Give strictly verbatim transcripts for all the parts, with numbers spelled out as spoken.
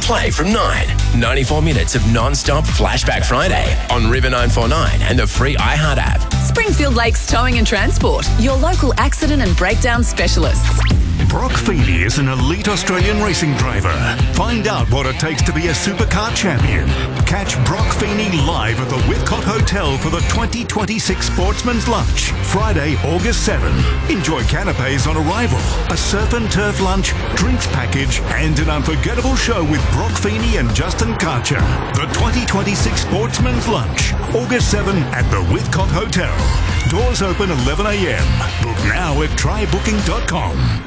play from nine. ninety-four minutes of non-stop Flashback Friday on River nine four nine and the free iHeart app. Springfield Lakes Towing and Transport, your local accident and breakdown specialists. Brock Feeney is an elite Australian racing driver. Find out what it takes to be a supercar champion. Catch Brock Feeney live at the Whitcott Hotel for the twenty twenty-six Sportsman's Lunch, Friday, August seventh. Enjoy canapes on arrival, a surf and turf lunch, drinks package, and an unforgettable show with Brock Feeney and Justin Karcher. The twenty twenty-six Sportsman's Lunch, August seventh at the Whitcott Hotel. Doors open eleven a m. Book now at try booking dot com.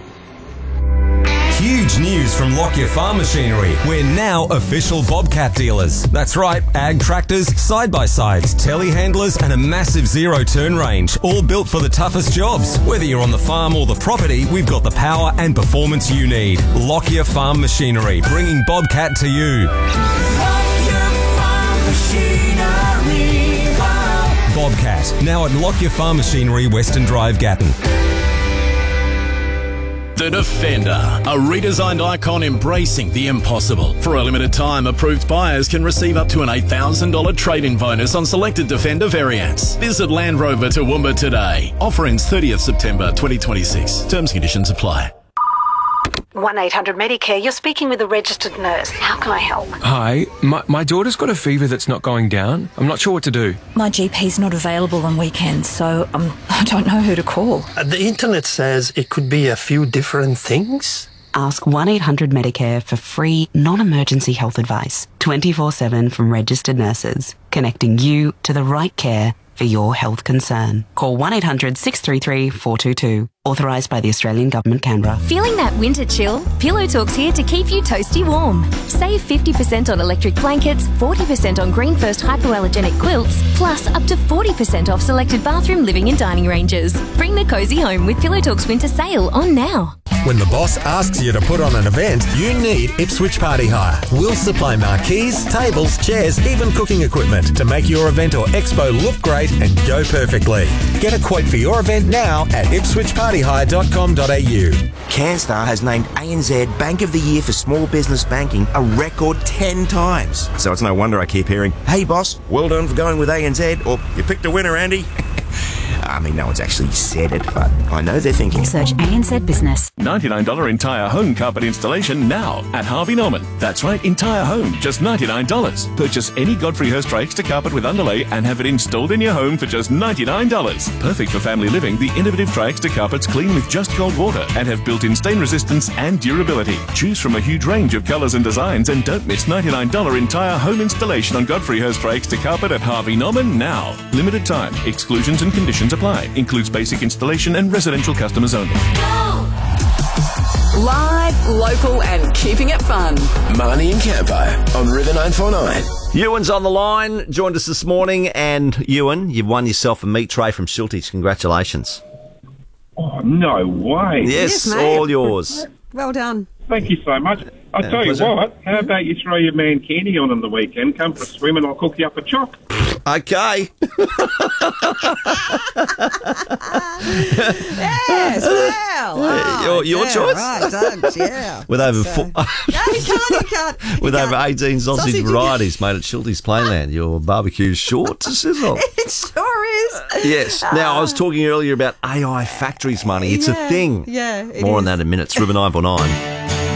Huge news from Lockyer Farm Machinery. We're now official Bobcat dealers. That's right, ag tractors, side-by-sides, telehandlers and a massive zero-turn range, all built for the toughest jobs. Whether you're on the farm or the property, we've got the power and performance you need. Lockyer Farm Machinery, bringing Bobcat to you. Lockyer Farm Machinery. Wow. Bobcat, now at Lockyer Farm Machinery, Western Drive, Gatton. The Defender, a redesigned icon embracing the impossible. For a limited time, approved buyers can receive up to an eight thousand dollars trade-in bonus on selected Defender variants. Visit Land Rover Toowoomba today. Offer ends thirtieth September twenty twenty-six. Terms and conditions apply. one eight hundred Medicare, you're speaking with a registered nurse. How can I help? Hi, my, my daughter's got a fever that's not going down. I'm not sure what to do. My G P's not available on weekends, so um, I don't know who to call. Uh, the internet says it could be a few different things. Ask one eight hundred Medicare for free, non-emergency health advice. twenty-four seven from registered nurses, connecting you to the right care for your health concern. Call one eight hundred six three three four two two. Authorised by the Australian Government, Canberra. Feeling that winter chill? Pillow Talk's here to keep you toasty warm. Save fifty percent on electric blankets, forty percent on Green First hypoallergenic quilts, plus up to forty percent off selected bathroom, living and dining ranges. Bring the cosy home with Pillow Talk's winter sale on now. When the boss asks you to put on an event, you need Ipswich Party Hire. We'll supply marquees, tables, chairs, even cooking equipment to make your event or expo look great and go perfectly. Get a quote for your event now at ipswich party hire dot com dot a u. CanStar has named A N Z Bank of the Year for Small Business Banking a record ten times. So it's no wonder I keep hearing, "Hey boss, well done for going with A N Z," or "You picked a winner, Andy." I mean, no one's actually said it, but I know they're thinking. Search A N Z Business. ninety-nine dollars entire home carpet installation now at Harvey Norman. That's right, entire home, just ninety-nine dollars. Purchase any Godfrey Hirst Extra carpet with underlay and have it installed in your home for just ninety-nine dollars. Perfect for family living, the innovative Tri-Extra carpets clean with just cold water and have built-in stain resistance and durability. Choose from a huge range of colours and designs and don't miss ninety-nine dollars entire home installation on Godfrey Hirst Extra carpet at Harvey Norman now. Limited time. Exclusions and conditions apply. Includes basic installation and residential customers only. Live, local and keeping it fun. Marnie and Campo on River nine four nine. Ewan's on the line, joined us this morning, and Ewan, you've won yourself a meat tray from Schultes. Congratulations. Oh, no way. Yes, yes all yours. Well done. Thank you so much. I'll Yeah, tell you pleasure. what, how about you throw your man Kenny on on the weekend, come for a swim and I'll cook you up a chop. Okay. Yes, well. Oh, your your yeah, choice. Right, don't, yeah. With over So- four, No, you can't, you can't. with you over can't. eighteen sausage, Sausage- varieties made at Schultes Playland. Your barbecue's short to sizzle. It sure is. Yes. Now, I was talking earlier about A I factories money. It's Yeah, a thing. yeah, it More on is. that in a minute. It's River nine four nine.